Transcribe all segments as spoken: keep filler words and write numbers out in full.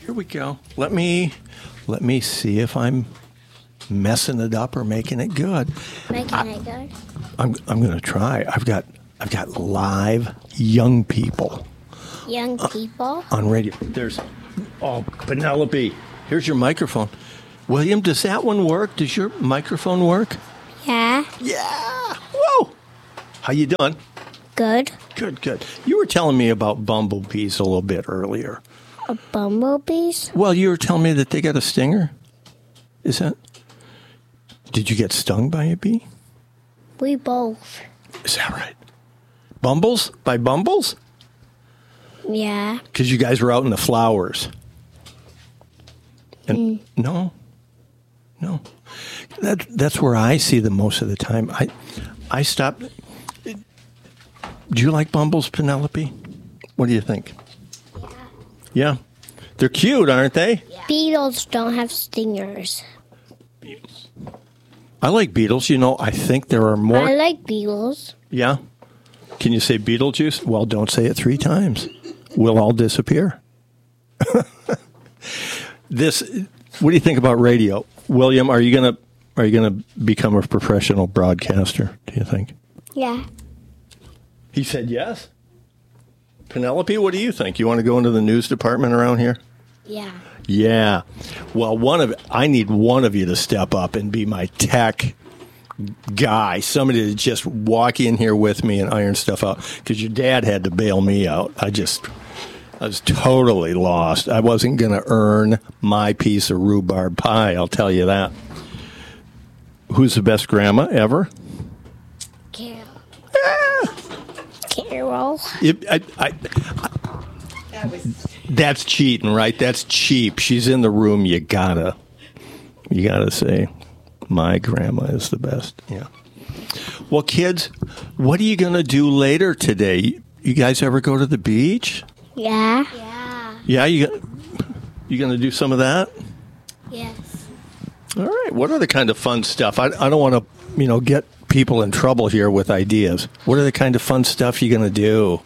Here we go. Let me let me see if I'm messing it up or making it good. Making I, it good. I'm I'm going to try. I've got I've got live young people. Young people uh, on radio. There's oh Penelope. Here's your microphone. William, does that one work? Does your microphone work? Yeah. Yeah. Whoa. How you doing? Good. Good, good. You were telling me about bumblebees a little bit earlier. A bumblebees? Well, you were telling me that they got a stinger. Is that? Did you get stung by a bee? We both. Is that right? Bumbles? By bumbles? Yeah. Because you guys were out in the flowers. And mm. no, no. That that's where I see them most of the time. I I stopped. Do you like bumbles, Penelope? What do you think? Yeah. Yeah. They're cute, aren't they? Yeah. Beetles don't have stingers. Beetles. I like beetles. You know, I think there are more. I like beetles. Yeah. Can you say Beetlejuice? Well, don't say it three times. We'll all disappear. This. What do you think about radio, William? Are you gonna Are you gonna become a professional broadcaster? Do you think? Yeah. He said yes. Penelope, what do you think? You want to go into the news department around here? Yeah. Yeah. Well, one of I need one of you to step up and be my tech guy. Somebody to just walk in here with me and iron stuff out. Because your dad had to bail me out. I just, I was totally lost. I wasn't going to earn my piece of rhubarb pie, I'll tell you that. Who's the best grandma ever? Carol. Ah! Carol. It, I, I, I, that was... That's cheating, right? That's cheap. She's in the room. You gotta, you gotta say, my grandma is the best. Yeah. Well, kids, what are you gonna do later today? You guys ever go to the beach? Yeah. Yeah. Yeah. You you gonna do some of that? Yes. All right. What other kind of fun stuff? I I don't want to you know get people in trouble here with ideas. What are the kind of fun stuff you gonna do?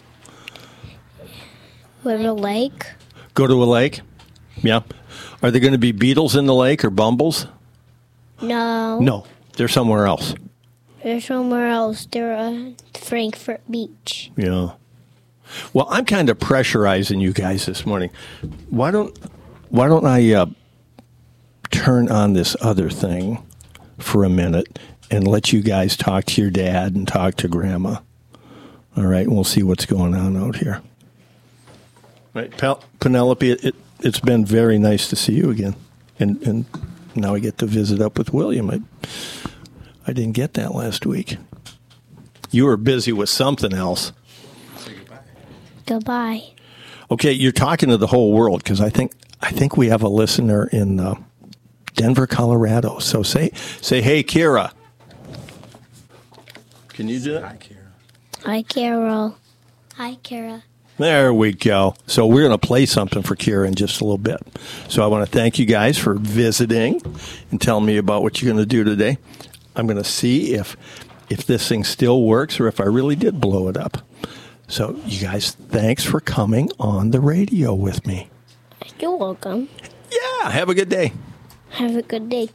Go to a lake. Go to a lake? Yeah. Are there going to be beetles in the lake or bumbles? No. No. They're somewhere else. They're somewhere else. They're at Frankfurt Beach. Yeah. Well, I'm kind of pressurizing you guys this morning. Why don't Why don't I uh, turn on this other thing for a minute and let you guys talk to your dad and talk to Grandma? All right, and we'll see what's going on out here. Right, Pel- Penelope, it, it, it's been very nice to see you again. And and now I get to visit up with William. I, I didn't get that last week. You were busy with something else. Say goodbye. Goodbye. Okay, you're talking to the whole world because I think I think we have a listener in uh, Denver, Colorado. So say say hey, Kira. Can you do that? Hi, Kira. Hi, Carol. Hi, Kira. There we go. So we're going to play something for Kira in just a little bit. So I want to thank you guys for visiting and telling me about what you're going to do today. I'm going to see if if this thing still works or if I really did blow it up. So you guys, thanks for coming on the radio with me. You're welcome. Yeah, have a good day. Have a good day.